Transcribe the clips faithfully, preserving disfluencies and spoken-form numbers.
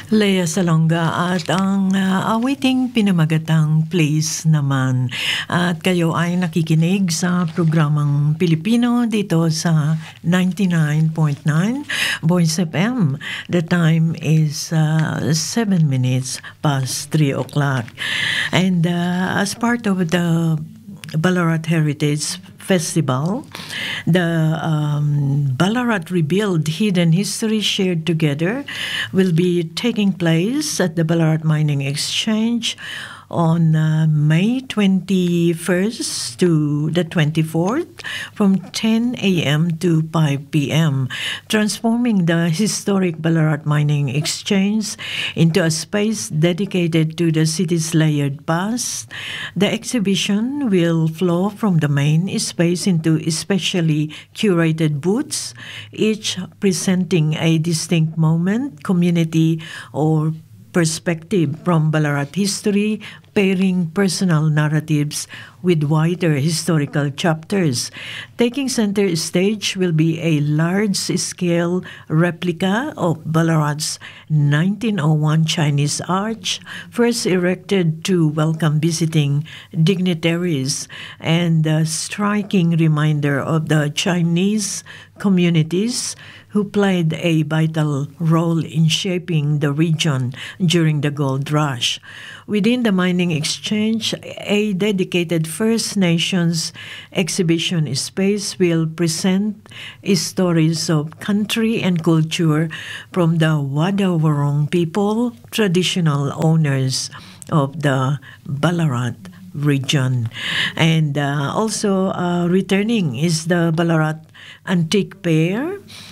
Lea Salonga at ang uh, awiting pinamagatang place naman. At kayo ay nakikinig sa programang Pilipino dito sa ninety-nine point nine Voice F M. The time is uh, seven minutes past three o'clock. And uh, as part of the Ballarat Heritage Festival, the um, Ballarat Rebuild Hidden History Shared Together will be taking place at the Ballarat Mining Exchange on uh, May twenty-first to the twenty-fourth from ten a.m. to five p.m., transforming the historic Ballarat Mining Exchange into a space dedicated to the city's layered past. The exhibition will flow from the main space into especially curated booths, each presenting a distinct moment, community, or perspective from Ballarat history, pairing personal narratives with wider historical chapters. Taking center stage will be a large-scale replica of Ballarat's nineteen oh one Chinese arch, first erected to welcome visiting dignitaries, and a striking reminder of the Chinese communities who played a vital role in shaping the region during the gold rush. Within the mining exchange, a dedicated First Nations exhibition space will present stories of country and culture from the Wadawarong people, traditional owners of the Ballarat region. And uh, also uh, returning is the Ballarat Antique Fair,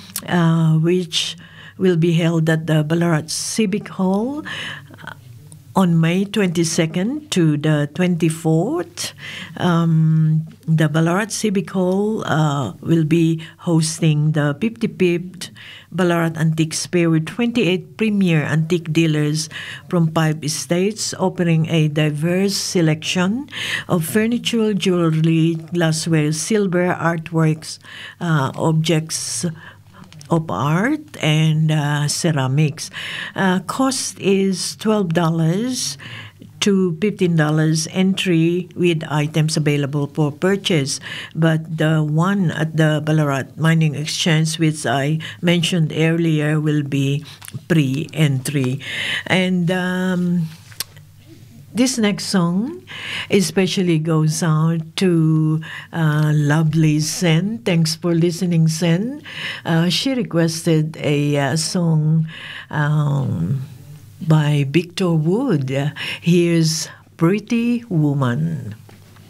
Uh, which will be held at the Ballarat Civic Hall uh, on May twenty-second to the twenty-fourth. Um, the Ballarat Civic Hall uh, will be hosting the fifty-fifth Ballarat Antiques Fair with twenty-eight premier antique dealers from five states, offering a diverse selection of furniture, jewelry, glassware, silver, artworks, uh, objects of art, and uh, ceramics. Uh, cost is twelve dollars to fifteen dollars entry with items available for purchase. But the one at the Ballarat Mining Exchange, which I mentioned earlier, will be pre-entry. And um, this next song especially goes out to uh, lovely Sen. Thanks for listening, Sen. Uh, she requested a uh, song um, by Victor Wood. Uh, here's Pretty Woman.